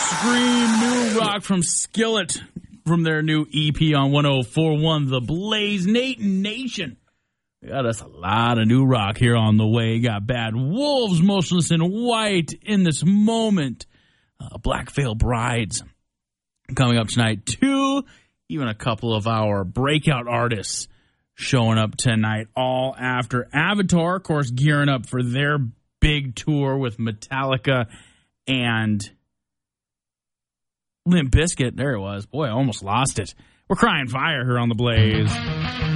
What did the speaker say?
Scream new rock from Skillet from their new EP on 104.1 The Blaze. Nation. We got us a lot of new rock here on the way. Got Bad Wolves, Motionless in White, In This Moment, Black Veil Brides coming up tonight. Even a couple of our breakout artists showing up tonight, all after Avatar, of course, gearing up for their big tour with Metallica and Limp Bizkit. There it was. Boy, I almost lost it. We're crying fire here on The Blaze.